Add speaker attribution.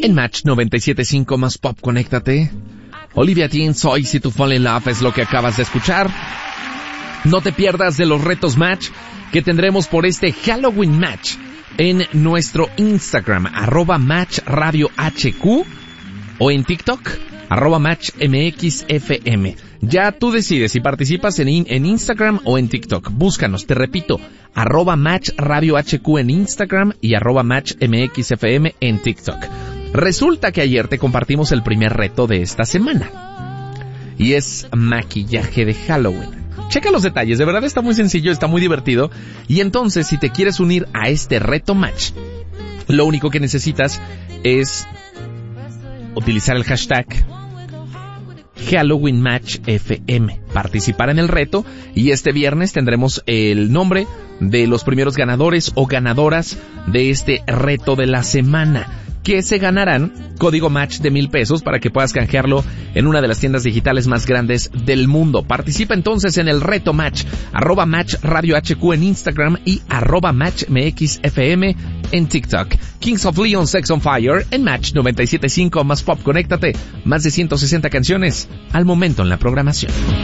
Speaker 1: En Match 97.5 más pop, conéctate. Olivia Dean, Soy Si Tu Fall in Love es lo que acabas de escuchar. No te pierdas de los retos Match que tendremos por este Halloween Match en nuestro Instagram, @MatchRadioHQ, o en TikTok, @MatchMXFM. Ya tú decides si participas en Instagram o en TikTok. Búscanos, te repito, @MatchRadioHQ en Instagram y @MatchMXFM en TikTok. Resulta que ayer te compartimos el primer reto de esta semana. Y es maquillaje de Halloween. Checa los detalles, de verdad está muy sencillo, está muy divertido. Y entonces, si te quieres unir a este reto Match, lo único que necesitas es utilizar el hashtag Halloween Match FM, participar en el reto, y este viernes tendremos el nombre de los primeros ganadores o ganadoras de este reto de la semana, que se ganarán código Match de $1,000 para que puedas canjearlo en una de las tiendas digitales más grandes del mundo. Participa entonces en el reto Match, @MatchRadioHQ en Instagram y @MatchMXFM en TikTok. Kings of Leon, Sex on Fire en Match 97.5 más pop, conéctate. Más de 160 canciones al momento en la programación.